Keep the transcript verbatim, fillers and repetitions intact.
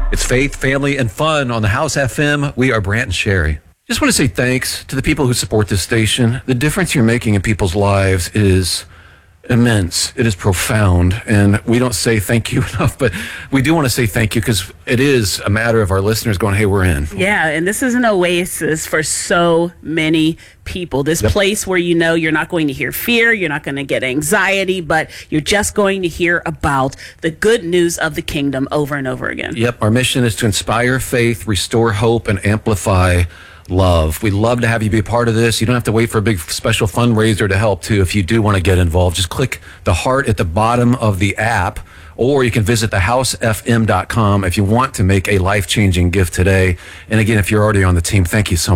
It's faith, family, and fun on the House F M. We are Brant and Sherry. Just want to say thanks to the people who support this station. The difference you're making in people's lives is immense. It is profound, and we don't say thank you enough, but we do want to say thank you because it is a matter of our listeners going, hey, we're in. Yeah, and this is an oasis for so many people. This Yep. place where you know you're not going to hear fear, you're not going to get anxiety, but you're just going to hear about the good news of the kingdom over and over again. Yep, our mission is to inspire faith, restore hope, and amplify love. We'd love to have you be a part of this. You don't have to wait for a big special fundraiser to help, too. If you do want to get involved, just click the heart at the bottom of the app, or you can visit the house f m dot com if you want to make a life-changing gift today. And again, if you're already on the team, thank you so much.